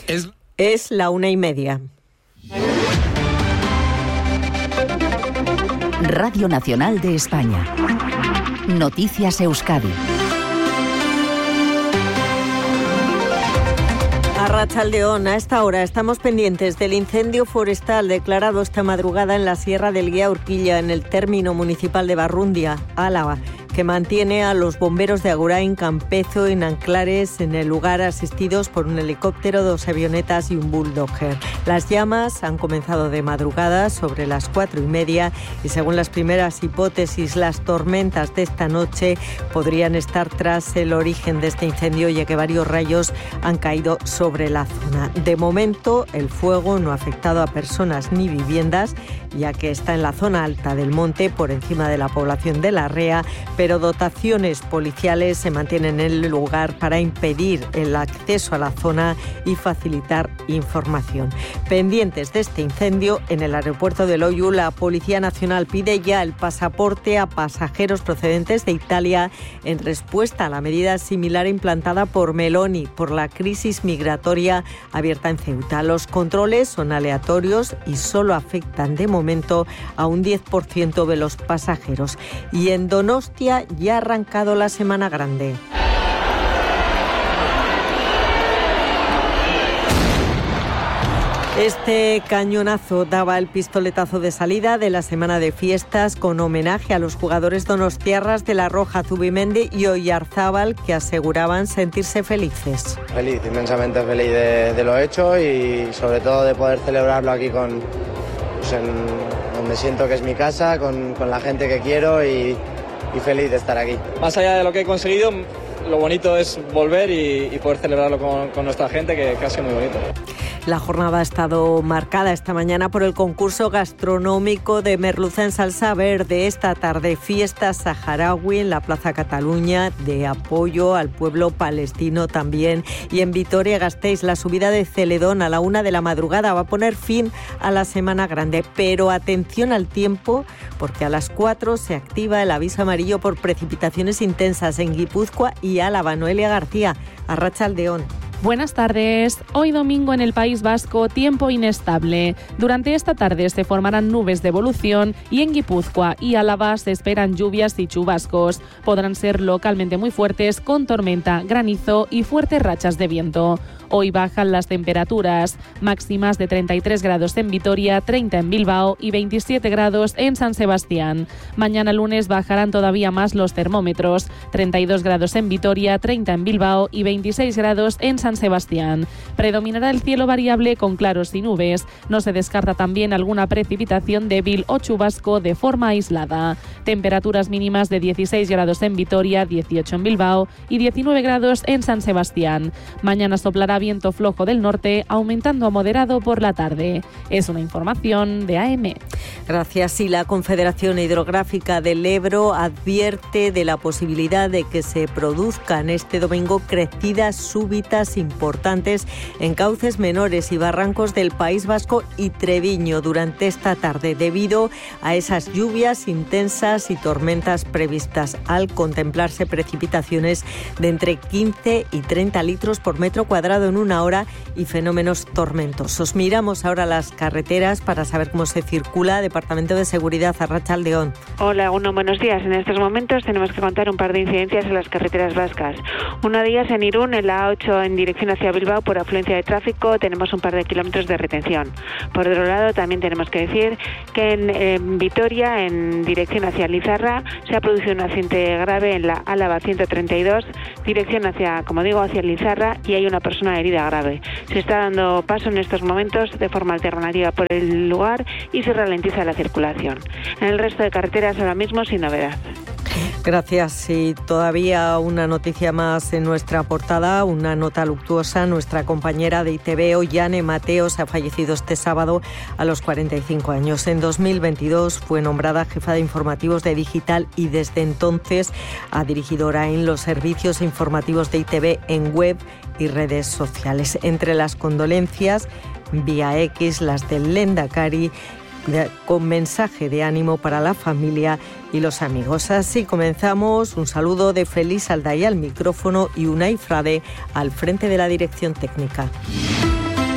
Es la 1:30. Radio Nacional de España. Noticias Euskadi. Arratsaldeon, a esta hora estamos pendientes del incendio forestal declarado esta madrugada en la Sierra del Guía Urquilla, en el término municipal de Barrundia, Álava, que mantiene a los bomberos de Agurain, Campezo en Anclares en el lugar, asistidos por un helicóptero, 2 avionetas y un bulldozer. Las llamas han comenzado de madrugada sobre las 4:30 y, según las primeras hipótesis, las tormentas de esta noche podrían estar tras el origen de este incendio, ya que varios rayos han caído sobre la zona. De momento, el fuego no ha afectado a personas ni viviendas, ya que está en la zona alta del monte, por encima de la población de La Rea, pero dotaciones policiales se mantienen en el lugar para impedir el acceso a la zona y facilitar información. Pendientes de este incendio, en el aeropuerto de Loiu, la Policía Nacional pide ya el pasaporte a pasajeros procedentes de Italia en respuesta a la medida similar implantada por Meloni por la crisis migratoria abierta en Ceuta. Los controles son aleatorios y solo afectan de momento a un 10% de los pasajeros. Y en Donostia ya ha arrancado la Semana Grande. Este cañonazo daba el pistoletazo de salida de la semana de fiestas, con homenaje a los jugadores donostiarras de La Roja, Zubimendi y Oyarzábal, que aseguraban sentirse felices. Feliz, inmensamente feliz de lo hecho y sobre todo de poder celebrarlo aquí donde siento que es mi casa, con la gente que quiero y feliz de estar aquí. Más allá de lo que he conseguido, lo bonito es volver y poder celebrarlo con nuestra gente, que ha sido muy bonito. La jornada ha estado marcada esta mañana por el concurso gastronómico de merluza en salsa verde. Esta tarde, fiesta saharaui en la Plaza Cataluña, de apoyo al pueblo palestino también. Y en Vitoria-Gasteiz, la subida de Celedón a la 1 de la madrugada va a poner fin a la Semana Grande. Pero atención al tiempo, porque a las 4 se activa el aviso amarillo por precipitaciones intensas en Guipúzcoa y Álava. Noelia García, Arratsaldeon. Buenas tardes. Hoy domingo en el País Vasco, tiempo inestable. Durante esta tarde se formarán nubes de evolución y en Guipúzcoa y Álava se esperan lluvias y chubascos. Podrán ser localmente muy fuertes, con tormenta, granizo y fuertes rachas de viento. Hoy bajan las temperaturas, máximas de 33 grados en Vitoria, 30 en Bilbao y 27 grados en San Sebastián. Mañana lunes bajarán todavía más los termómetros, 32 grados en Vitoria, 30 en Bilbao y 26 grados en San Sebastián. Predominará el cielo variable con claros y nubes. No se descarta también alguna precipitación débil o chubasco de forma aislada. Temperaturas mínimas de 16 grados en Vitoria, 18 en Bilbao y 19 grados en San Sebastián. Mañana soplará viento flojo del norte, aumentando a moderado por la tarde. Es una información de AM. Gracias. Y la Confederación Hidrográfica del Ebro advierte de la posibilidad de que se produzcan este domingo crecidas súbitas importantes en cauces menores y barrancos del País Vasco y Treviño durante esta tarde, debido a esas lluvias intensas y tormentas previstas, al contemplarse precipitaciones de entre 15 y 30 litros por metro cuadrado en una hora y fenómenos tormentosos. Miramos ahora las carreteras para saber cómo se circula. Departamento de Seguridad, Arratsaldeon. Hola, buenos días. En estos momentos tenemos que contar un par de incidencias en las carreteras vascas. Una de ellas en Irún, en la A8 en dirección hacia Bilbao, por afluencia de tráfico, tenemos un par de kilómetros de retención. Por otro lado, también tenemos que decir que en Vitoria, en dirección hacia Lizarra, se ha producido un accidente grave en la Álava 132, dirección hacia Lizarra, y hay una persona herida grave. Se está dando paso en estos momentos de forma alternativa por el lugar y se ralentiza la circulación. En el resto de carreteras ahora mismo sin novedad. Gracias. Y todavía una noticia más en nuestra portada, una nota luctuosa. Nuestra compañera de ITV, Ollane Mateos, ha fallecido este sábado a los 45 años. En 2022 fue nombrada jefa de informativos de Digital y desde entonces ha dirigido Orain los servicios informativos de ITV en web y redes sociales. Entre las condolencias vía X, las del Lehendakari, con mensaje de ánimo para la familia y los amigos. Así comenzamos. Un saludo de Félix Aldaya al micrófono y Unai Frade al frente de la dirección técnica.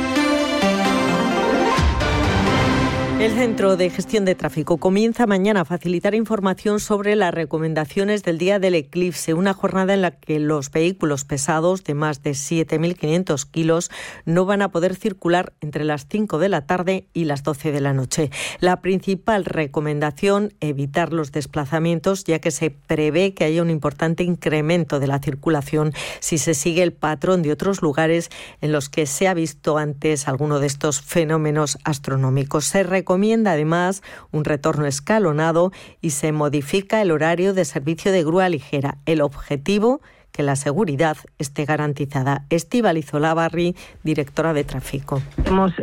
El Centro de Gestión de Tráfico comienza mañana a facilitar información sobre las recomendaciones del día del eclipse, una jornada en la que los vehículos pesados de más de 7.500 kilos no van a poder circular entre las 5 de la tarde y las 12 de la noche. La principal recomendación, evitar los desplazamientos, ya que se prevé que haya un importante incremento de la circulación si se sigue el patrón de otros lugares en los que se ha visto antes alguno de estos fenómenos astronómicos. Se recomienda además un retorno escalonado y se modifica el horario de servicio de grúa ligera. El objetivo, que la seguridad esté garantizada. Estíbaliz Olavarri, directora de tráfico. Hemos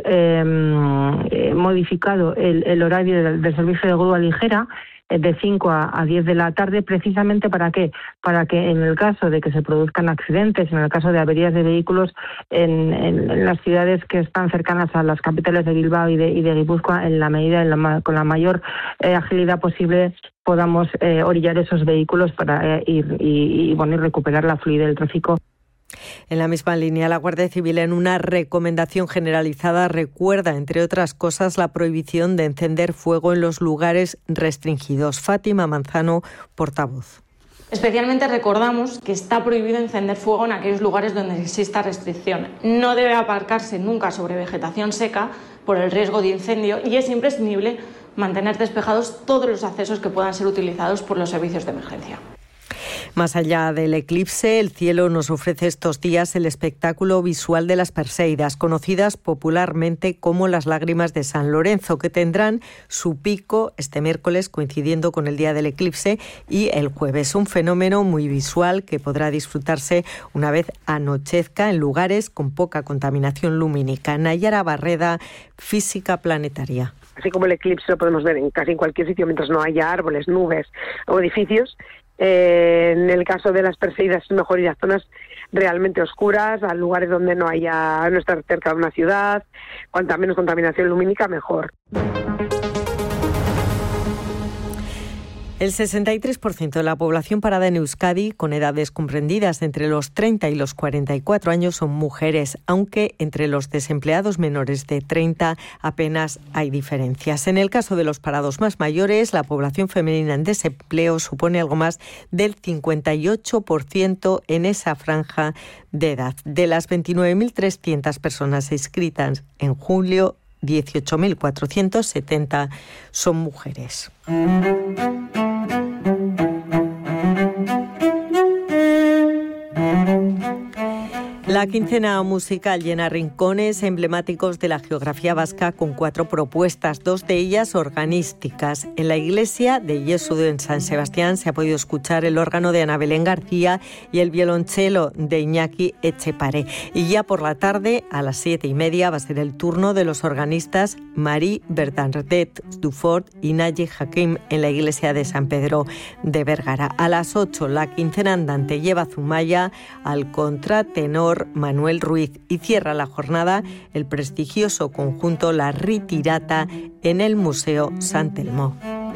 modificado el horario del servicio de grúa ligera de 5 a 10 de la tarde, precisamente ¿para qué? Para que en el caso de que se produzcan accidentes, en el caso de averías de vehículos en las ciudades que están cercanas a las capitales de Bilbao y de Guipúzcoa, en la medida, con la mayor agilidad posible, podamos orillar esos vehículos para ir y recuperar la fluidez del tráfico. En la misma línea, la Guardia Civil, en una recomendación generalizada, recuerda, entre otras cosas, la prohibición de encender fuego en los lugares restringidos. Fátima Manzano, portavoz. Especialmente recordamos que está prohibido encender fuego en aquellos lugares donde exista restricción. No debe aparcarse nunca sobre vegetación seca por el riesgo de incendio y es imprescindible mantener despejados todos los accesos que puedan ser utilizados por los servicios de emergencia. Más allá del eclipse, el cielo nos ofrece estos días el espectáculo visual de las Perseidas, conocidas popularmente como las lágrimas de San Lorenzo, que tendrán su pico este miércoles, coincidiendo con el día del eclipse, y el jueves. Un fenómeno muy visual que podrá disfrutarse una vez anochezca en lugares con poca contaminación lumínica. Nayara Barreda, física planetaria. Así como el eclipse lo podemos ver en casi cualquier sitio mientras no haya árboles, nubes o edificios, en el caso de las Perseidas es mejor ir a zonas realmente oscuras, a lugares donde no estar cerca de una ciudad. Cuanta menos contaminación lumínica, mejor. El 63% de la población parada en Euskadi, con edades comprendidas entre los 30 y los 44 años, son mujeres, aunque entre los desempleados menores de 30 apenas hay diferencias. En el caso de los parados más mayores, la población femenina en desempleo supone algo más del 58% en esa franja de edad. De las 29.300 personas inscritas en julio, 18.470 son mujeres. La quincena musical llena rincones emblemáticos de la geografía vasca con 4 propuestas, 2 de ellas organísticas. En la iglesia de Jesús en San Sebastián se ha podido escuchar el órgano de Ana Belén García y el violonchelo de Iñaki Etxepare. Y ya por la tarde, a las 7:30, va a ser el turno de los organistas Marie Bernadette Dufort y Naye Hakim en la iglesia de San Pedro de Vergara. A las 8, la quincena andante lleva Zumaya al contratenor Manuel Ruiz y cierra la jornada el prestigioso conjunto La Ritirata en el Museo San Telmo.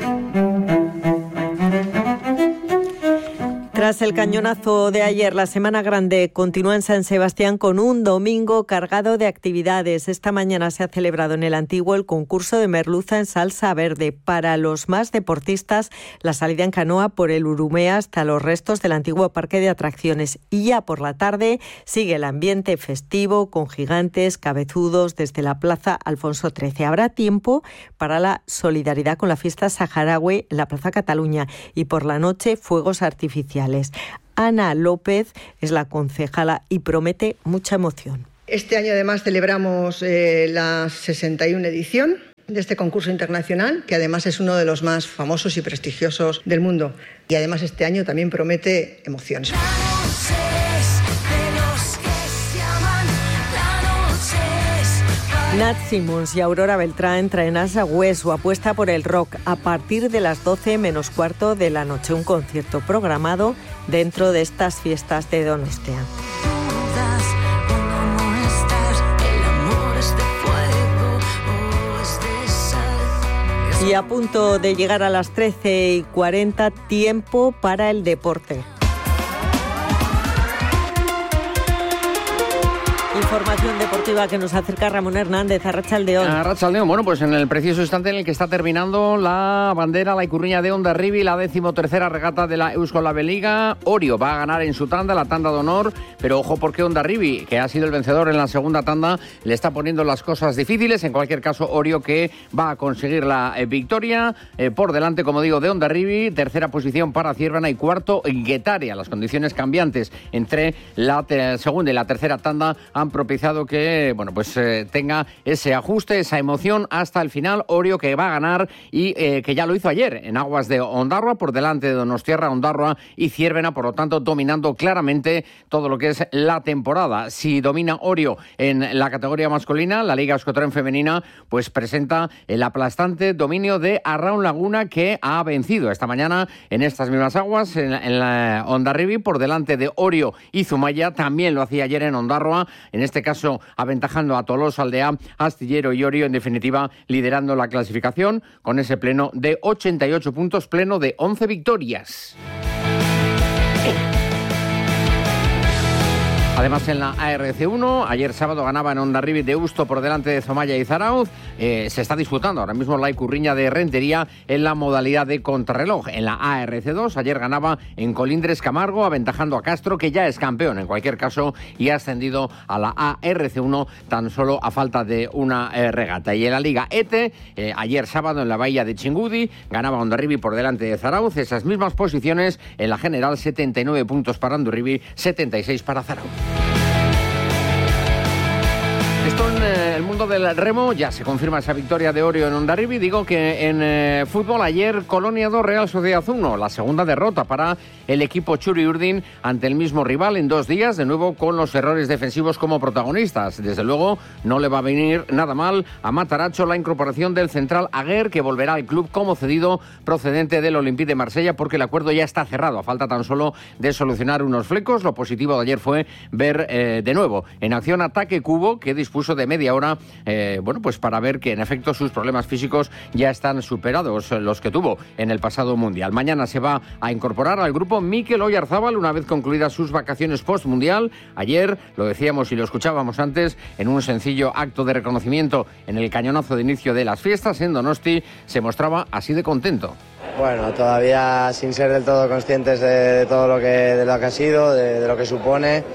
Tras el cañonazo de ayer, la Semana Grande continúa en San Sebastián con un domingo cargado de actividades. Esta mañana se ha celebrado en el Antiguo el concurso de merluza en salsa verde. Para los más deportistas, la salida en canoa por el Urumea hasta los restos del antiguo parque de atracciones. Y ya por la tarde sigue el ambiente festivo con gigantes, cabezudos desde la Plaza Alfonso XIII. Habrá tiempo para la solidaridad con la fiesta saharaui en la Plaza Cataluña y por la noche fuegos artificiales. Ana López es la concejala y promete mucha emoción. Este año además celebramos la 61 edición de este concurso internacional, que además es uno de los más famosos y prestigiosos del mundo. Y además este año también promete emociones. Nat Simons y Aurora Beltrán traen a Sagüez su apuesta por el rock a partir de las 12 menos cuarto de la noche. Un concierto programado dentro de estas fiestas de Donostia. Y a punto de llegar a las 13:40, tiempo para el deporte. información deportiva que nos acerca Ramón Hernández. Arratsaldeon. Arratsaldeon. Bueno, pues en el precioso instante en el que está terminando la bandera, la Ikurriña de Hondarribia, la 13ª regata de la Euskal-Liga. Orio va a ganar en su tanda, la tanda de honor, pero ojo porque Hondarribia, que ha sido el vencedor en la segunda tanda, le está poniendo las cosas difíciles. En cualquier caso, Orio que va a conseguir la victoria por delante, como digo, de Hondarribia. Tercera posición para Ciervana y cuarto Guetaria. Las condiciones cambiantes entre la segunda y la tercera tanda han propiciado que, bueno, pues tenga ese ajuste, esa emoción hasta el final. Orio que va a ganar y que ya lo hizo ayer en aguas de Ondarroa, por delante de Donostiarra, Ondarroa y Ciervena, por lo tanto dominando claramente todo lo que es la temporada. Si domina Orio en la categoría masculina, la Liga Euskotren femenina pues presenta el aplastante dominio de Arraun Laguna, que ha vencido esta mañana en estas mismas aguas en la Hondarribia por delante de Orio y Zumaya. También lo hacía ayer en Ondarroa, en este caso aventajando a Tolosa, Aldea, Astillero y Orio, en definitiva liderando la clasificación con ese pleno de 88 puntos, pleno de 11 victorias. Además, en la ARC1, ayer sábado ganaba en Hondarribia de Usto por delante de Zumaya y Zarauz. Se está disputando ahora mismo la Ikurriña de Rentería en la modalidad de contrarreloj. En la ARC2, ayer ganaba en Colindres Camargo, aventajando a Castro, que ya es campeón en cualquier caso y ha ascendido a la ARC1 tan solo a falta de una regata. Y en la Liga ETE, ayer sábado en la bahía de Chingudi, ganaba Hondarribia por delante de Zarauz. Esas mismas posiciones en la general, 79 puntos para Hondarribia, 76 para Zarauz. Esto en el mundo del remo, ya se confirma esa victoria de Orio en Hondarribia. Digo que en fútbol ayer Colonia 2, Real Sociedad 1, la segunda derrota para el equipo Txuri Urdin ante el mismo rival en 2 días, de nuevo con los errores defensivos como protagonistas. Desde luego no le va a venir nada mal a Mataracho la incorporación del central Aguer, que volverá al club como cedido procedente del Olympique de Marsella, porque el acuerdo ya está cerrado, a falta tan solo de solucionar unos flecos. Lo positivo de ayer fue ver de nuevo en acción a Take Kubo, que dispuso de media hora, bueno, pues para ver que en efecto sus problemas físicos ya están superados, los que tuvo en el pasado Mundial. Mañana se va a incorporar al grupo Mikel Oyarzábal una vez concluidas sus vacaciones post-mundial. Ayer, lo decíamos y lo escuchábamos antes, en un sencillo acto de reconocimiento en el cañonazo de inicio de las fiestas en Donosti, se mostraba así de contento. Bueno, todavía sin ser del todo conscientes de todo lo que ha sido, de lo que supone,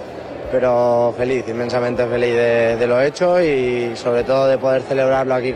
pero feliz, inmensamente feliz de lo hecho y sobre todo de poder celebrarlo aquí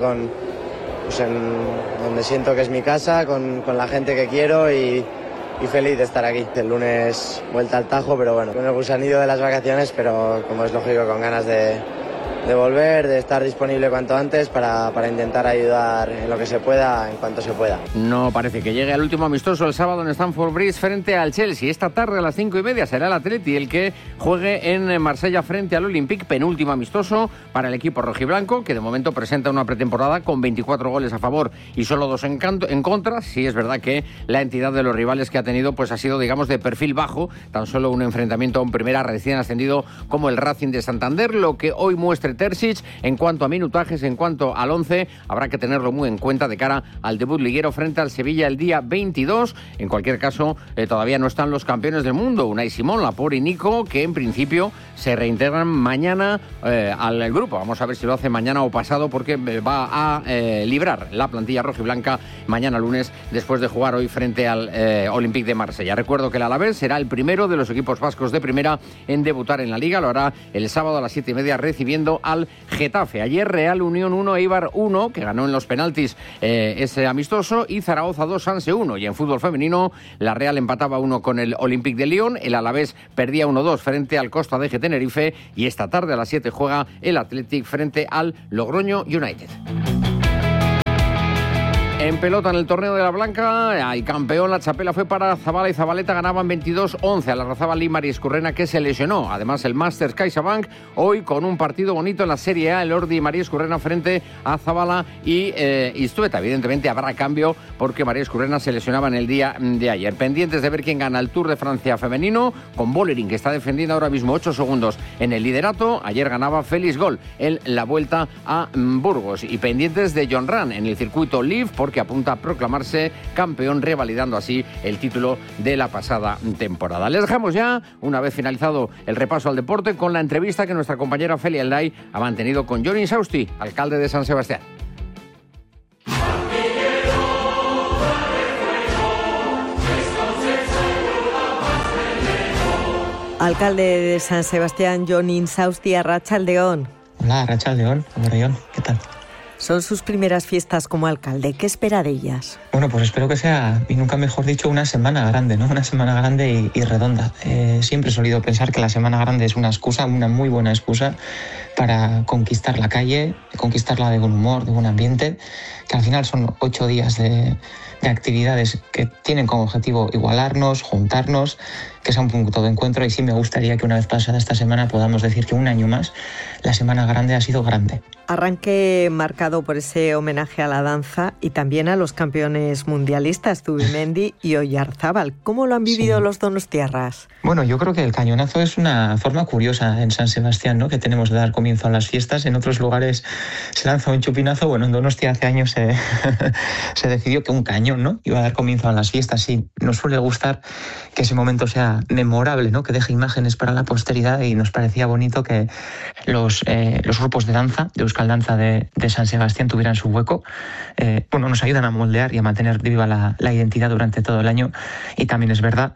pues donde siento que es mi casa, con la gente que quiero y feliz de estar aquí. El lunes vuelta al Tajo, pero bueno, con el gusanillo de las vacaciones, pero como es lógico, con ganas de volver, de estar disponible cuanto antes para intentar ayudar en lo que se pueda, en cuanto se pueda. No parece que llegue al último amistoso el sábado en Stamford Bridge frente al Chelsea. Esta tarde a las 5:30 será el Atleti el que juegue en Marsella frente al Olympique, penúltimo amistoso para el equipo rojiblanco, que de momento presenta una pretemporada con 24 goles a favor y solo 2 en contra. Sí es verdad que la entidad de los rivales que ha tenido pues ha sido, digamos, de perfil bajo, tan solo un enfrentamiento a un primera recién ascendido como el Racing de Santander. Lo que hoy muestre Terzic en cuanto a minutajes, en cuanto al 11, habrá que tenerlo muy en cuenta de cara al debut liguero frente al Sevilla el día 22. En cualquier caso, todavía no están los campeones del mundo, Unai Simón, Laporte y Nico, que en principio se reintegran mañana al grupo. Vamos a ver si lo hace mañana o pasado, porque va a librar la plantilla rojiblanca mañana lunes, después de jugar hoy frente al Olympique de Marsella. Recuerdo que el Alavés será el primero de los equipos vascos de primera en debutar en la Liga. Lo hará el sábado a las 7:30 recibiendo al Getafe. Ayer Real Unión 1, Eibar 1, que ganó en los penaltis ese amistoso, y Zaragoza 2, Sanse 1. Y en fútbol femenino, la Real empataba 1 con el Olympique de Lyon, el Alavés perdía 1-2 frente al Costa de Tenerife, y esta tarde a las 7 juega el Athletic frente al Logroño United. En pelota, en el torneo de la Blanca, el campeón, la chapela fue para Zabala y Zabaleta, ganaban 22-11 a la Razabal y María Escurrena, que se lesionó. Además, el Masters CaixaBank, hoy con un partido bonito en la Serie A, el Ordi y María Escurrena frente a Zabala y Istueta. Evidentemente habrá cambio porque María Escurrena se lesionaba en el día de ayer. Pendientes de ver quién gana el Tour de Francia femenino, con Bollering, que está defendiendo ahora mismo 8 segundos en el liderato. Ayer ganaba Félix Gol en la vuelta a Burgos. Y pendientes de John Ran en el circuito Live, porque que apunta a proclamarse campeón, revalidando así el título de la pasada temporada. Les dejamos ya, una vez finalizado el repaso al deporte, con la entrevista que nuestra compañera Feli Alday ha mantenido con Jon Insausti, alcalde de San Sebastián. Alcalde de San Sebastián, Jon Insausti, arratsaldeon. Hola, arratsaldeon, Jon, ¿qué tal? Son sus primeras fiestas como alcalde. ¿Qué espera de ellas? Bueno, pues espero que sea, y nunca mejor dicho, una semana grande, ¿no? Una semana grande y redonda. Siempre he solido pensar que la semana grande es una excusa, una muy buena excusa para conquistar la calle, conquistarla de buen humor, de buen ambiente, que al final son 8 días de actividades que tienen como objetivo igualarnos, juntarnos, que sea un punto de encuentro, y sí me gustaría que una vez pasada esta semana podamos decir que un año más la Semana Grande ha sido grande. Arranque marcado por ese homenaje a la danza y también a los campeones mundialistas Zubimendi y Oyarzábal. ¿Cómo lo han vivido los donostiarras? Bueno, yo creo que el cañonazo es una forma curiosa en San Sebastián, ¿no?, que tenemos de dar comienzo a las fiestas. En otros lugares se lanza un chupinazo. Bueno, en Donostia hace años se decidió que un cañón, ¿no?, iba a dar comienzo a las fiestas. Sí, nos suele gustar que ese momento sea memorable, ¿no?, que deje imágenes para la posteridad, y nos parecía bonito que los grupos de danza, de Euskal Danza de San Sebastián, tuvieran su hueco. Nos ayudan a moldear y a mantener viva la identidad durante todo el año, y también es verdad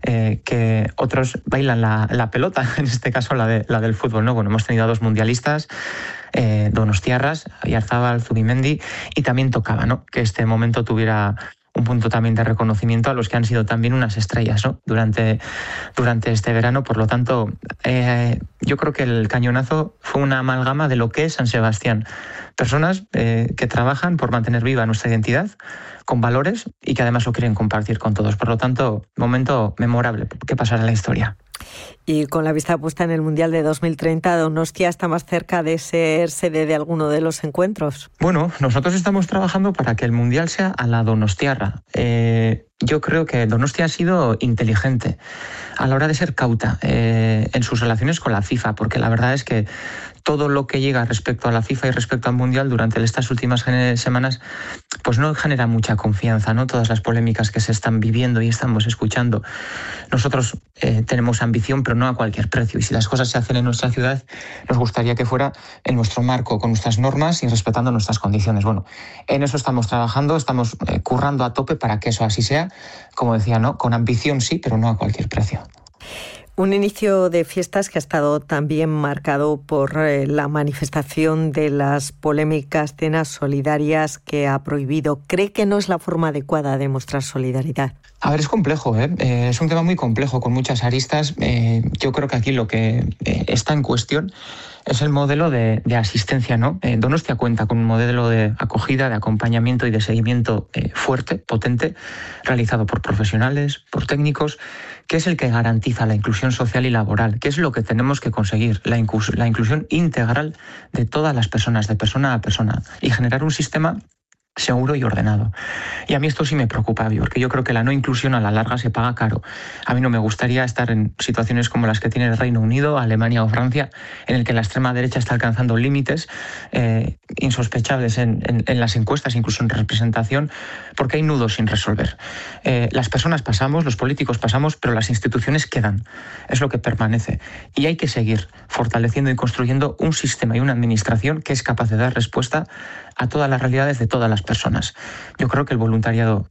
que otros bailan la pelota, en este caso la del fútbol, ¿no? Bueno, hemos tenido a 2 mundialistas, donostiarras, Oyarzábal, Zubimendi, y también tocaba, ¿no?, que este momento tuviera un punto también de reconocimiento a los que han sido también unas estrellas, ¿no?, durante este verano. Por lo tanto, yo creo que el cañonazo fue una amalgama de lo que es San Sebastián. Personas que trabajan por mantener viva nuestra identidad, con valores, y que además lo quieren compartir con todos. Por lo tanto, momento memorable que pasará en la historia. Y con la vista puesta en el Mundial de 2030, Donostia está más cerca de ser sede de alguno de los encuentros. Bueno, nosotros estamos trabajando para que el Mundial sea a la donostiarra. Yo creo que Donostia ha sido inteligente a la hora de ser cauta en sus relaciones con la FIFA, porque la verdad es que todo lo que llega respecto a la FIFA y respecto al Mundial durante estas últimas semanas pues no genera mucha confianza, ¿no? Todas las polémicas que se están viviendo y estamos escuchando. Nosotros tenemos ambición, pero no a cualquier precio, y si las cosas se hacen en nuestra ciudad, nos gustaría que fuera en nuestro marco, con nuestras normas y respetando nuestras condiciones. Bueno, en eso estamos trabajando, estamos currando a tope para que eso así sea, como decía, ¿no?, con ambición sí, pero no a cualquier precio. Un inicio de fiestas que ha estado también marcado por la manifestación de las polémicas cenas solidarias que ha prohibido. ¿Cree que no es la forma adecuada de mostrar solidaridad? A ver, es complejo, es un tema muy complejo, con muchas aristas. Yo creo que aquí lo que está en cuestión es el modelo de asistencia, ¿no? Donostia cuenta con un modelo de acogida, de acompañamiento y de seguimiento fuerte, potente, realizado por profesionales, por técnicos, que es el que garantiza la inclusión social y laboral, que es lo que tenemos que conseguir, la inclusión integral de todas las personas, de persona a persona, y generar un sistema seguro y ordenado. Y a mí esto sí me preocupa, porque yo creo que la no inclusión a la larga se paga caro. A mí no me gustaría estar en situaciones como las que tiene el Reino Unido, Alemania o Francia, en el que la extrema derecha está alcanzando límites insospechables en las encuestas, incluso en representación, porque hay nudos sin resolver. Las personas pasamos, los políticos pasamos, pero las instituciones quedan. Es lo que permanece. Y hay que seguir fortaleciendo y construyendo un sistema y una administración que es capaz de dar respuesta a todas las realidades de todas las personas. Yo creo que el voluntariado,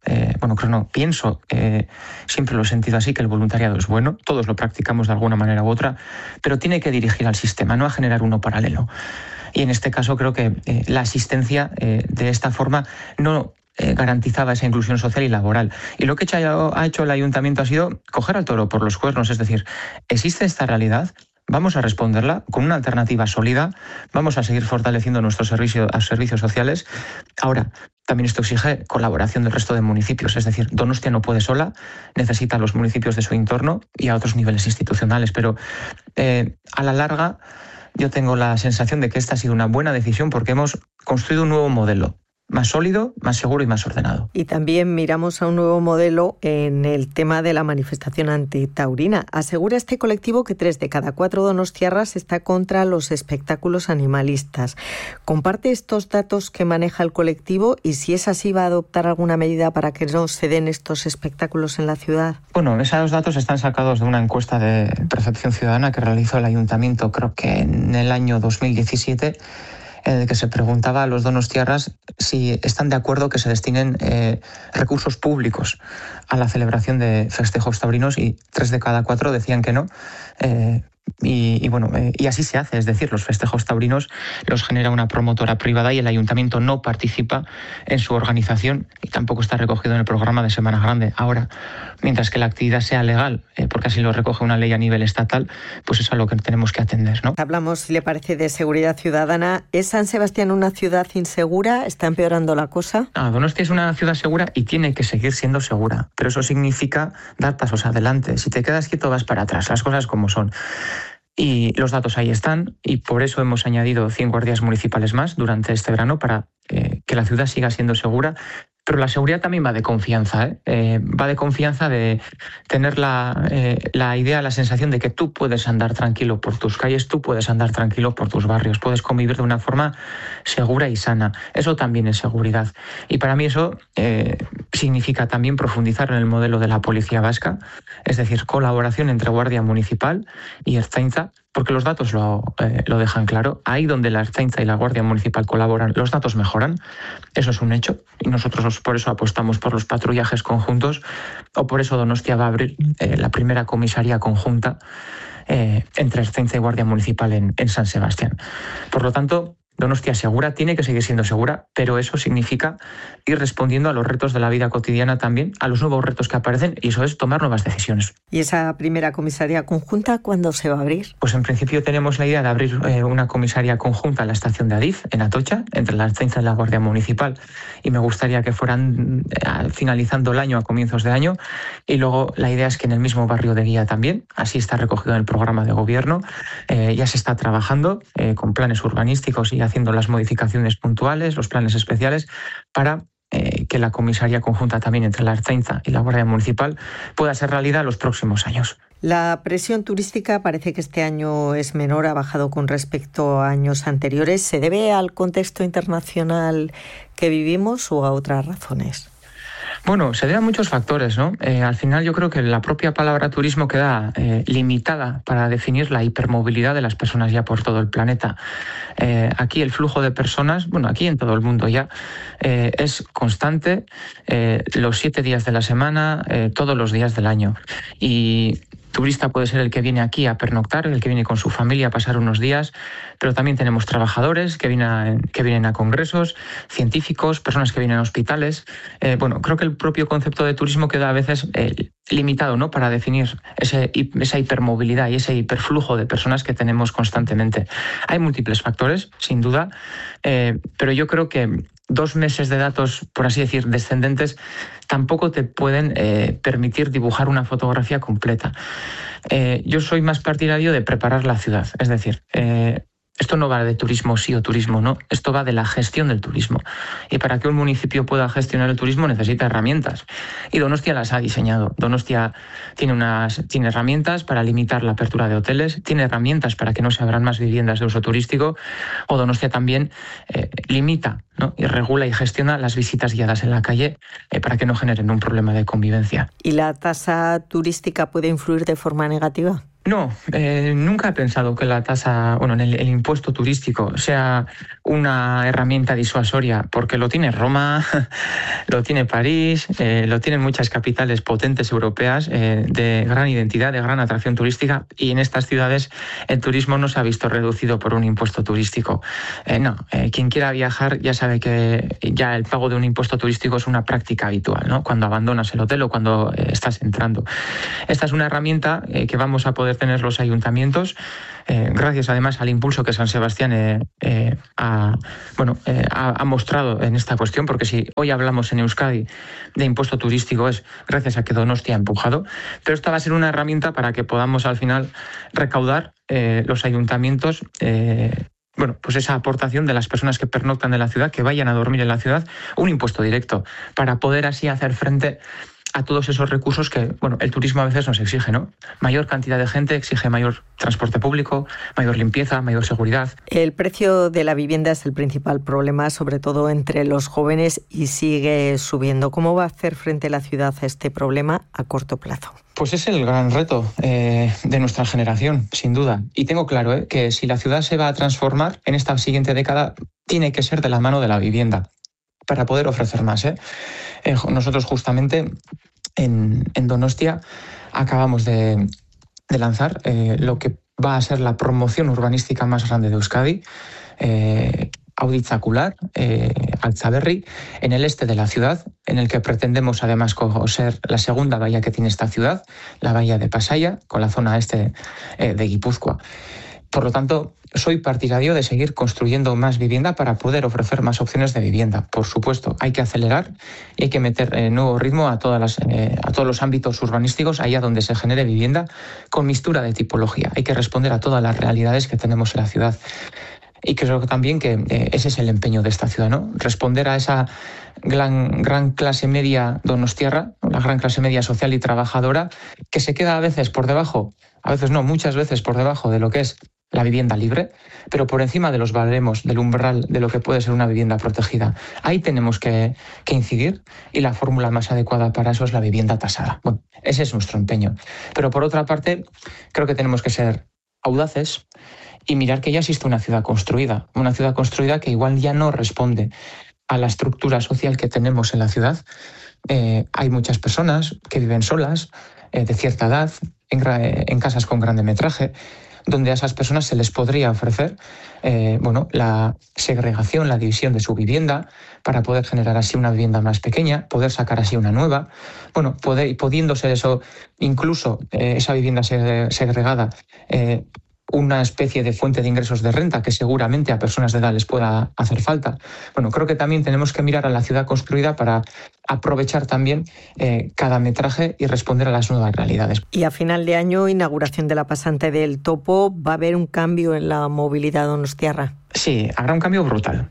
pienso, siempre lo he sentido así, que el voluntariado es bueno, todos lo practicamos de alguna manera u otra, pero tiene que dirigir al sistema, no a generar uno paralelo. Y en este caso creo que la asistencia de esta forma no garantizaba esa inclusión social y laboral. Y lo que ha hecho el ayuntamiento ha sido coger al toro por los cuernos, es decir, existe esta realidad, vamos a responderla con una alternativa sólida, vamos a seguir fortaleciendo nuestros servicios sociales. Ahora, también esto exige colaboración del resto de municipios, es decir, Donostia no puede sola, necesita a los municipios de su entorno y a otros niveles institucionales, pero a la larga yo tengo la sensación de que esta ha sido una buena decisión porque hemos construido un nuevo modelo más sólido, más seguro y más ordenado. Y también miramos a un nuevo modelo en el tema de la manifestación antitaurina. Asegura este colectivo que 3 de cada 4 donostiarras está contra los espectáculos animalistas. ¿Comparte estos datos que maneja el colectivo y si es así va a adoptar alguna medida para que no se den estos espectáculos en la ciudad? Bueno, esos datos están sacados de una encuesta de percepción ciudadana que realizó el Ayuntamiento, creo que en el año 2017, en el que se preguntaba a los donostiarras si están de acuerdo que se destinen recursos públicos a la celebración de festejos taurinos, y 3 de cada 4 decían que no. Y así se hace, es decir, los festejos taurinos los genera una promotora privada y el ayuntamiento no participa en su organización y tampoco está recogido en el programa de Semana Grande. Ahora, mientras que la actividad sea legal, porque así lo recoge una ley a nivel estatal, pues eso es a lo que tenemos que atender, ¿no? Hablamos, si le parece, de seguridad ciudadana. ¿Es San Sebastián una ciudad insegura? ¿Está empeorando la cosa? Donostia es una ciudad segura y tiene que seguir siendo segura, pero eso significa dar pasos adelante. Si te quedas quieto vas para atrás, las cosas como son. Y los datos ahí están, y por eso hemos añadido 100 guardias municipales más durante este verano para que la ciudad siga siendo segura. Pero la seguridad también va de confianza, va de confianza de tener la idea, la sensación de que tú puedes andar tranquilo por tus calles, tú puedes andar tranquilo por tus barrios, puedes convivir de una forma segura y sana. Eso también es seguridad. Y para mí eso significa también profundizar en el modelo de la policía vasca, es decir, colaboración entre Guardia Municipal y Ertzaintza, porque los datos lo dejan claro. Ahí donde la Ertzaintza y la Guardia Municipal colaboran, los datos mejoran. Eso es un hecho y nosotros por eso apostamos por los patrullajes conjuntos, o por eso Donostia va a abrir la primera comisaría conjunta entre Ertzaintza y Guardia Municipal en San Sebastián. Por lo tanto, Donostia segura, tiene que seguir siendo segura, pero eso significa ir respondiendo a los retos de la vida cotidiana también, a los nuevos retos que aparecen, y eso es tomar nuevas decisiones. ¿Y esa primera comisaría conjunta cuándo se va a abrir? Pues en principio tenemos la idea de abrir una comisaría conjunta en la estación de Adif, en Atocha, entre la Ertzaintza y la Guardia Municipal, y me gustaría que fueran finalizando el año, a comienzos de año, y luego la idea es que en el mismo barrio de Guía también, así está recogido en el programa de gobierno, ya se está trabajando con planes urbanísticos y haciendo las modificaciones puntuales, los planes especiales, para que la comisaría conjunta también entre la Ertzaintza y la Guardia Municipal pueda ser realidad en los próximos años. La presión turística parece que este año es menor, ha bajado con respecto a años anteriores. ¿Se debe al contexto internacional que vivimos o a otras razones? Bueno, se debe a muchos factores, ¿no? Al final yo creo que la propia palabra turismo queda limitada para definir la hipermovilidad de las personas ya por todo el planeta. Aquí el flujo de personas, bueno, aquí en todo el mundo ya, es constante, los 7 días de la semana, todos los días del año. Y turista puede ser el que viene aquí a pernoctar, el que viene con su familia a pasar unos días, pero también tenemos trabajadores que vienen a congresos, científicos, personas que vienen a hospitales. Creo que el propio concepto de turismo queda a veces limitado, ¿no?, para definir esa hipermovilidad y ese hiperflujo de personas que tenemos constantemente. Hay múltiples factores, sin duda, pero yo creo que 2 meses de datos, por así decir, descendentes, tampoco te pueden permitir dibujar una fotografía completa. Yo soy más partidario de preparar la ciudad, es decir, esto no va de turismo sí o turismo no, esto va de la gestión del turismo. Y para que un municipio pueda gestionar el turismo necesita herramientas. Y Donostia las ha diseñado. Donostia tiene herramientas para limitar la apertura de hoteles, tiene herramientas para que no se abran más viviendas de uso turístico, o Donostia también limita, ¿no?, y regula y gestiona las visitas guiadas en la calle para que no generen un problema de convivencia. ¿Y la tasa turística puede influir de forma negativa? No, nunca he pensado que la tasa, el impuesto turístico sea una herramienta disuasoria, porque lo tiene Roma, lo tiene París, lo tienen muchas capitales potentes europeas de gran identidad, de gran atracción turística, y en estas ciudades el turismo no se ha visto reducido por un impuesto turístico. Quien quiera viajar ya sabe que ya el pago de un impuesto turístico es una práctica habitual, ¿no?, cuando abandonas el hotel o cuando estás entrando. Esta es una herramienta que vamos a poder tener los ayuntamientos, gracias además al impulso que San Sebastián ha mostrado en esta cuestión, porque si hoy hablamos en Euskadi de impuesto turístico es gracias a que Donostia ha empujado, pero esta va a ser una herramienta para que podamos al final recaudar los ayuntamientos bueno, pues esa aportación de las personas que pernoctan en la ciudad, que vayan a dormir en la ciudad, un impuesto directo, para poder así hacer frente a todos esos recursos que, bueno, el turismo a veces nos exige, ¿no? Mayor cantidad de gente exige mayor transporte público, mayor limpieza, mayor seguridad. El precio de la vivienda es el principal problema, sobre todo entre los jóvenes, y sigue subiendo. ¿Cómo va a hacer frente la ciudad a este problema a corto plazo? Pues es el gran reto de nuestra generación, sin duda. Y tengo claro que si la ciudad se va a transformar en esta siguiente década, tiene que ser de la mano de la vivienda para poder ofrecer más. Nosotros justamente en Donostia acabamos de lanzar lo que va a ser la promoción urbanística más grande de Euskadi, Auditzakular, Altzaberri, en el este de la ciudad, en el que pretendemos además ser la segunda bahía que tiene esta ciudad, la bahía de Pasaia, con la zona este de Guipúzcoa. Por lo tanto, soy partidario de seguir construyendo más vivienda para poder ofrecer más opciones de vivienda. Por supuesto, hay que acelerar y hay que meter nuevo ritmo a todos los ámbitos urbanísticos, allá donde se genere vivienda, con mixtura de tipología. Hay que responder a todas las realidades que tenemos en la ciudad. Y creo que también que ese es el empeño de esta ciudad, ¿no? Responder a esa gran clase media donostiarra, la gran clase media social y trabajadora, que se queda a veces por debajo, a veces no, muchas veces por debajo de lo que es la vivienda libre, pero por encima de los baremos, del umbral de lo que puede ser una vivienda protegida. Ahí tenemos que incidir, y la fórmula más adecuada para eso es la vivienda tasada. Bueno, ese es nuestro empeño. Pero por otra parte, creo que tenemos que ser audaces y mirar que ya existe una ciudad construida que igual ya no responde a la estructura social que tenemos en la ciudad. Hay muchas personas que viven solas, de cierta edad, en casas con grande metraje, donde a esas personas se les podría ofrecer la segregación, la división de su vivienda, para poder generar así una vivienda más pequeña, poder sacar así una nueva, pudiendo ser eso, incluso esa vivienda segregada, una especie de fuente de ingresos de renta que seguramente a personas de edad les pueda hacer falta. Bueno, creo que también tenemos que mirar a la ciudad construida para aprovechar también cada metraje y responder a las nuevas realidades. Y a final de año, inauguración de la pasante del Topo, ¿va a haber un cambio en la movilidad donostiarra? Sí, habrá un cambio brutal.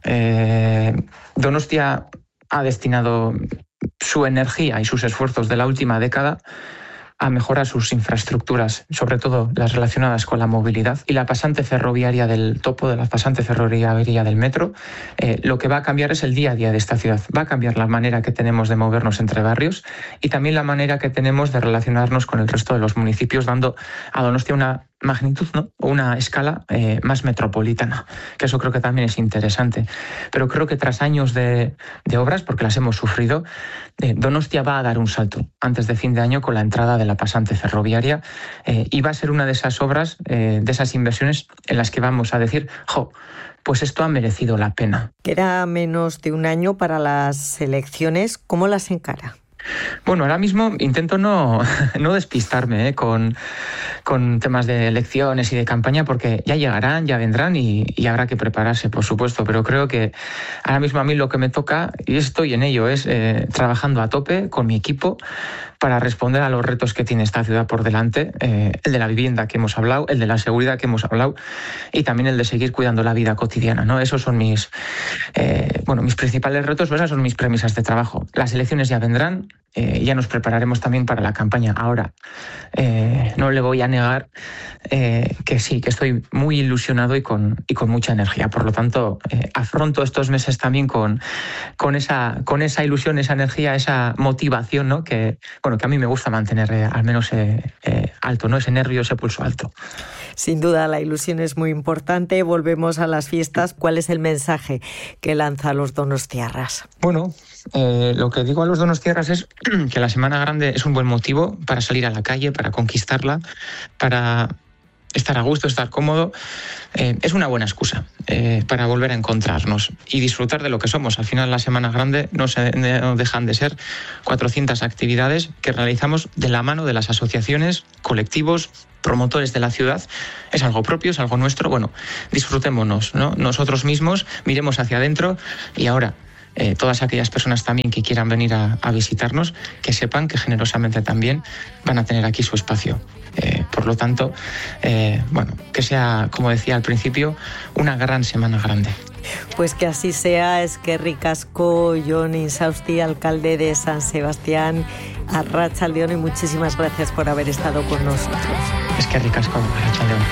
Donostia ha destinado su energía y sus esfuerzos de la última década a mejorar sus infraestructuras, sobre todo las relacionadas con la movilidad, y la pasante ferroviaria del Topo, de la pasante ferroviaria del metro, lo que va a cambiar es el día a día de esta ciudad. Va a cambiar la manera que tenemos de movernos entre barrios y también la manera que tenemos de relacionarnos con el resto de los municipios, dando a Donostia una magnitud, ¿no? Una escala más metropolitana, que eso creo que también es interesante. Pero creo que tras años de obras, porque las hemos sufrido, Donostia va a dar un salto antes de fin de año con la entrada de la pasante ferroviaria, y va a ser una de esas obras, de esas inversiones en las que vamos a decir, pues esto ha merecido la pena. Queda menos de un año para las elecciones. ¿Cómo las encara? Bueno, ahora mismo intento no despistarme con temas de elecciones y de campaña, porque ya llegarán, ya vendrán y habrá que prepararse, por supuesto. Pero creo que ahora mismo a mí lo que me toca, y estoy en ello, es trabajando a tope con mi equipo para responder a los retos que tiene esta ciudad por delante, el de la vivienda que hemos hablado, el de la seguridad que hemos hablado, y también el de seguir cuidando la vida cotidiana, ¿no? Esos son mis principales retos, esas son mis premisas de trabajo. Las elecciones ya vendrán, ya nos prepararemos también para la campaña. Ahora, no le voy a negar que sí, que estoy muy ilusionado y con mucha energía. Por lo tanto, afronto estos meses también con esa ilusión, esa energía, esa motivación, ¿no? Que a mí me gusta mantener al menos alto, ¿no? Ese nervio, ese pulso alto. Sin duda, la ilusión es muy importante. Volvemos a las fiestas. ¿Cuál es el mensaje que lanza a los donostiarras? Bueno, lo que digo a los donostiarras es que la Semana Grande es un buen motivo para salir a la calle, para conquistarla, para estar a gusto, estar cómodo. Es una buena excusa para volver a encontrarnos y disfrutar de lo que somos. Al final, la Semana Grande no dejan de ser 400 actividades que realizamos de la mano de las asociaciones, colectivos, promotores de la ciudad. Es algo propio, es algo nuestro. Bueno, disfrutémonos, ¿no? Nosotros mismos, miremos hacia adentro, y ahora todas aquellas personas también que quieran venir a visitarnos, que sepan que generosamente también van a tener aquí su espacio. Por lo tanto, que sea, como decía al principio, una gran semana grande. Pues que así sea. Eskerrik asko, Jon Insausti, alcalde de San Sebastián. Arratsaldeon, y muchísimas gracias por haber estado con nosotros. Eskerrik asko, Arratsaldeon.